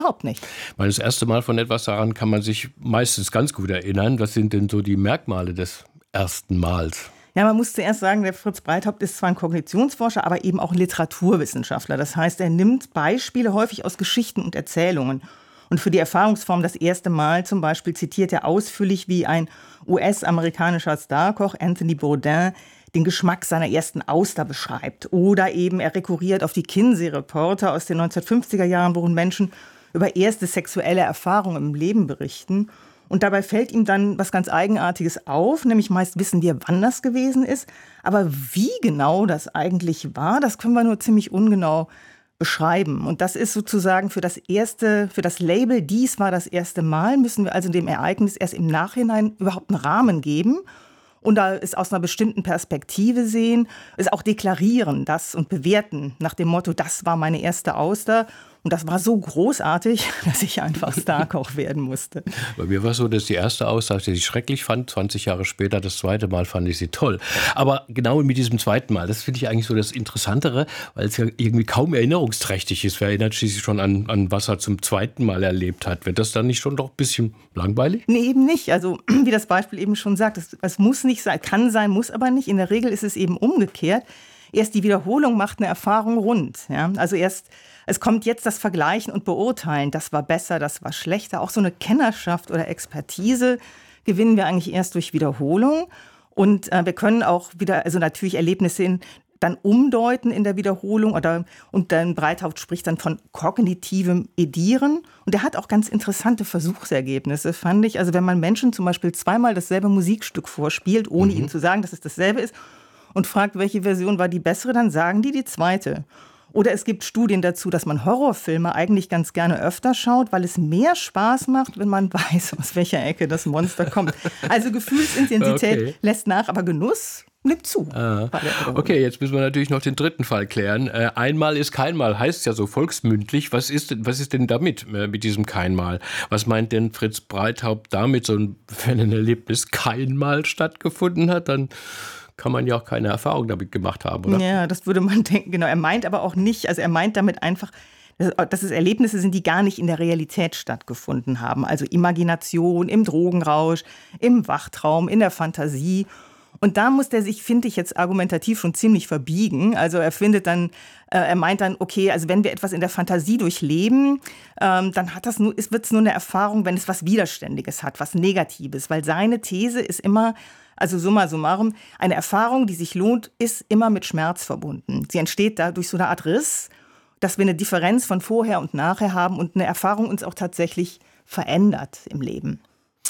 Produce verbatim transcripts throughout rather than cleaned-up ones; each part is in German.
Überhaupt nicht. Weil das erste Mal von etwas, daran kann man sich meistens ganz gut erinnern. Was sind denn so die Merkmale des ersten Mals? Ja, man muss zuerst sagen, der Fritz Breithaupt ist zwar ein Kognitionsforscher, aber eben auch ein Literaturwissenschaftler. Das heißt, er nimmt Beispiele häufig aus Geschichten und Erzählungen. Und für die Erfahrungsform das erste Mal zum Beispiel zitiert er ausführlich, wie ein U S-amerikanischer Starkoch Anthony Bourdain den Geschmack seiner ersten Auster beschreibt. Oder eben er rekurriert auf die Kinsey-Reporter aus den neunzehnhundertfünfziger Jahren, worin Menschen über erste sexuelle Erfahrungen im Leben berichten. Und dabei fällt ihm dann was ganz Eigenartiges auf, nämlich meist wissen wir, wann das gewesen ist. Aber wie genau das eigentlich war, das können wir nur ziemlich ungenau beschreiben. Und das ist sozusagen für das erste, für das Label, dies war das erste Mal, müssen wir also dem Ereignis erst im Nachhinein überhaupt einen Rahmen geben. Und da ist aus einer bestimmten Perspektive sehen, ist auch deklarieren, das und bewerten nach dem Motto, das war meine erste Auster. Und das war so großartig, dass ich einfach Starkoch werden musste. Bei mir war es so, dass die erste Auster, die ich schrecklich fand, zwanzig Jahre später, das zweite Mal fand ich sie toll. Aber genau mit diesem zweiten Mal, das finde ich eigentlich so das Interessantere, weil es ja irgendwie kaum erinnerungsträchtig ist. Wer erinnert schließlich schon an, an was er zum zweiten Mal erlebt hat? Wird das dann nicht schon doch ein bisschen langweilig? Nee, eben nicht. Also wie das Beispiel eben schon sagt, es, es muss nicht sein, kann sein, muss aber nicht. In der Regel ist es eben umgekehrt. Erst die Wiederholung macht eine Erfahrung rund. Ja? Also erst, es kommt jetzt das Vergleichen und Beurteilen. Das war besser, das war schlechter. Auch so eine Kennerschaft oder Expertise gewinnen wir eigentlich erst durch Wiederholung. Und äh, wir können auch wieder, also natürlich Erlebnisse in, dann umdeuten in der Wiederholung. Oder, und dann Breithaupt spricht dann von kognitivem Edieren. Und er hat auch ganz interessante Versuchsergebnisse, fand ich. Also wenn man Menschen zum Beispiel zweimal dasselbe Musikstück vorspielt, ohne mhm. ihnen zu sagen, dass es dasselbe ist, und fragt, welche Version war die bessere, dann sagen die die zweite. Oder es gibt Studien dazu, dass man Horrorfilme eigentlich ganz gerne öfter schaut, weil es mehr Spaß macht, wenn man weiß, aus welcher Ecke das Monster kommt. Also Gefühlsintensität okay. lässt nach, aber Genuss nimmt zu. Ah. Okay, jetzt müssen wir natürlich noch den dritten Fall klären. Äh, einmal ist kein Mal, heißt ja so volksmündlich. Was ist, was ist denn damit, äh, mit diesem kein Mal? Was meint denn Fritz Breithaupt damit, so ein, wenn ein Erlebnis kein Mal stattgefunden hat, dann kann man ja auch keine Erfahrung damit gemacht haben, oder? Ja, das würde man denken, genau. Er meint aber auch nicht, also er meint damit einfach, dass es Erlebnisse sind, die gar nicht in der Realität stattgefunden haben. Also Imagination, im Drogenrausch, im Wachtraum, in der Fantasie. Und da muss der sich, finde ich, jetzt argumentativ schon ziemlich verbiegen. Also er findet dann, äh, er meint dann, okay, also wenn wir etwas in der Fantasie durchleben, ähm, dann hat das nur, wird es nur eine Erfahrung, wenn es was Widerständiges hat, was Negatives. Weil seine These ist immer, also summa summarum, eine Erfahrung, die sich lohnt, ist immer mit Schmerz verbunden. Sie entsteht da durch so eine Art Riss, dass wir eine Differenz von vorher und nachher haben und eine Erfahrung uns auch tatsächlich verändert im Leben.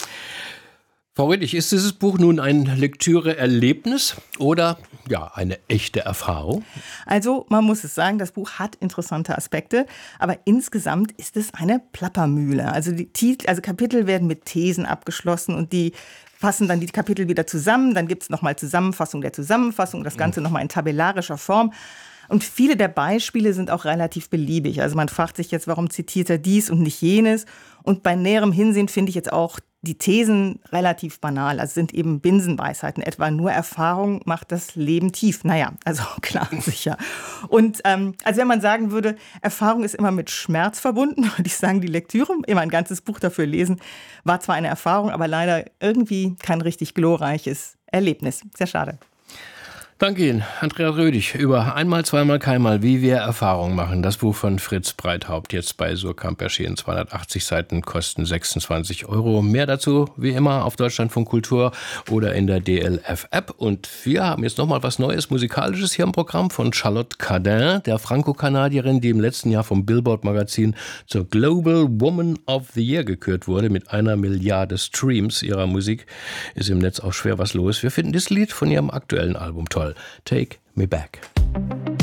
Frau Rittig, ist dieses Buch nun ein Lektüre-Erlebnis oder ja, eine echte Erfahrung? Also man muss es sagen, das Buch hat interessante Aspekte, aber insgesamt ist es eine Plappermühle. Also die Titel, also Kapitel werden mit Thesen abgeschlossen und die fassen dann die Kapitel wieder zusammen. Dann gibt es nochmal Zusammenfassung der Zusammenfassung, das Ganze nochmal in tabellarischer Form. Und viele der Beispiele sind auch relativ beliebig. Also man fragt sich jetzt, warum zitiert er dies und nicht jenes? Und bei näherem Hinsehen finde ich jetzt auch die Thesen relativ banal. Also sind eben Binsenweisheiten. Etwa nur Erfahrung macht das Leben tief. Naja, also klar, sicher. Und ähm, also wenn man sagen würde, Erfahrung ist immer mit Schmerz verbunden, würde ich sagen, die Lektüre, immer ein ganzes Buch dafür lesen, war zwar eine Erfahrung, aber leider irgendwie kein richtig glorreiches Erlebnis. Sehr schade. Danke Ihnen, Andrea Rödig, über Einmal, Zweimal, Keinmal, wie wir Erfahrung machen. Das Buch von Fritz Breithaupt, jetzt bei Surkamp erschienen, zweihundertachtzig Seiten, kosten sechsundzwanzig Euro. Mehr dazu, wie immer, auf Deutschlandfunk Kultur oder in der D L F-App. Und wir haben jetzt nochmal was Neues, Musikalisches hier im Programm von Charlotte Cardin, der Franco-Kanadierin, die im letzten Jahr vom Billboard-Magazin zur Global Woman of the Year gekürt wurde. Mit einer Milliarde Streams ihrer Musik ist im Netz auch schwer was los. Wir finden das Lied von ihrem aktuellen Album toll. Take Me Back.